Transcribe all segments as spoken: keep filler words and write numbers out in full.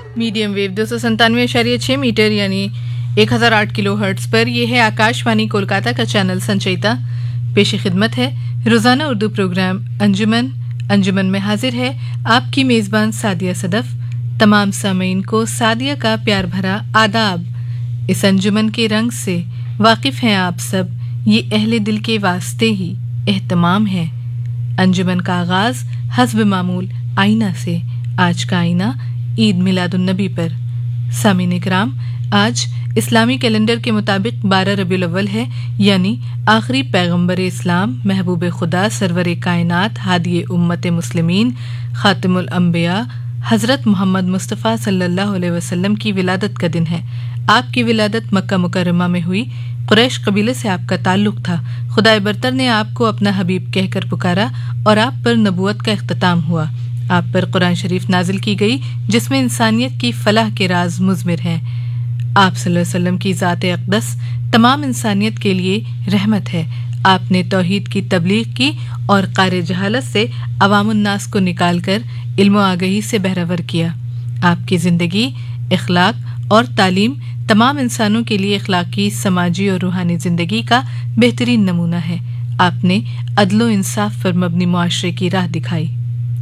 Medium wave दो सौ संतानवे अशारिया छः मीटर यानी एक हज़ार आठ किलो हर्ट्स पर यह है आकाशवाणी कोलकाता का चैनल संचयिता। पेश खिदमत है रोज़ाना उर्दू प्रोग्राम अंजुमन। अंजुमन में हाजिर है आपकी मेज़बान सादिया सदफ। तमाम सामीन को सादिया का प्यार भरा आदाब। इस अंजुमन के रंग से वाकिफ़ हैं आप सब, ये अहले दिल के वास्ते ही एहतमाम है। अंजुमन का आगाज़ हस्ब मामूल आईना से। आज का आईना ईद मिलादुन्नबी पर। सामीन इकराम, आज इस्लामी कैलेंडर के मुताबिक बारह रबीउल अव्वल है, यानी आखिरी पैगंबर इस्लाम महबूब खुदा सरवर कायनात हादिए उम्मत मुस्लिमीन खातिमुल अंबिया हज़रत मोहम्मद मुस्तफ़ा सल्लल्लाहु अलैहि वसल्लम की विलादत का दिन है। आपकी विलादत मक्का मुकर्रमा में हुई। कुरैश कबीले से आपका ताल्लुक था। खुदा बरतर ने आपको अपना हबीब कहकर पुकारा और आप पर नबूवत का इख्तिताम हुआ। आप पर कुरान शरीफ नाजिल की गई, जिसमें इंसानियत की फलाह के राज मुज़मिर हैं। आप सल्लल्लाहु अलैहि वसल्लम की ज़ात अक़दस तमाम इंसानियत के लिए रहमत है। आपने तौहीद की तबलीग की और क़ारे जहालत से अवामुन्नास को निकाल कर इल्म आगही से बहरावर किया। आपकी ज़िंदगी, इखलाक और तालीम तमाम इंसानों के लिए इखलाकी, समाजी और रूहानी ज़िंदगी का बेहतरीन नमूना है। आपने अदलो इंसाफ पर मबनी मुआशरे की राह दिखाई।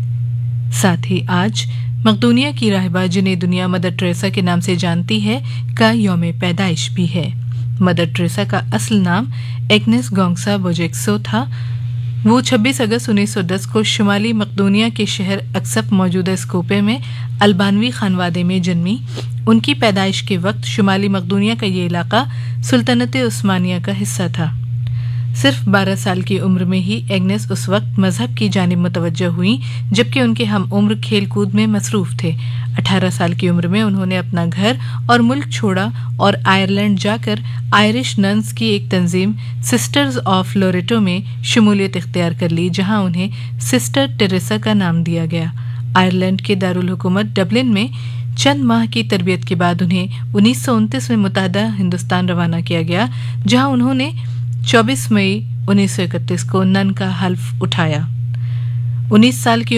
साथ ही आज मकदूनिया की राहबा, जिन्हें दुनिया मदर टेरेसा के नाम से जानती है, का यौम पैदाइश भी है। मदर टेरेसा का असल नाम एग्नेस गोंगसा बोजेक्सो था। वो छब्बीस अगस्त उन्नीस सौ दस को शुमाली मकदूनिया के शहर अक्सप मौजूदा स्कोपे में अल्बानवी खानवादे में जन्मी। उनकी पैदाइश के वक्त शुमाली मकदूनिया का ये इलाका सुल्तनत उस्मानिया का हिस्सा था। सिर्फ बारह साल की उम्र में ही एग्नेस उस वक्त मजहब की जानिब मुतवज्जह हुई, जबकि उनके हम उम्र खेल कूद में मसरूफ थे। अठारह साल की उम्र में उन्होंने अपना घर और मुल्क छोड़ा और आयरलैंड जाकर आयरिश नन्स की एक तंजीम सिस्टर्स ऑफ लोरेटो में शमूलियत इख्तियार कर ली, जहां उन्हें सिस्टर टेरेसा का नाम दिया गया। आयरलैंड के दारुल हुकूमत डबलिन में चंद माह की तरबियत के बाद उन्हें उन्नीस सौ उनतीस में मुत्तहदा हिंदुस्तान रवाना किया गया, जहां उन्होंने चौबीस मई उन्नीस सौ इकतीस को नन का हल्फ उठाया। उन्नीस साल की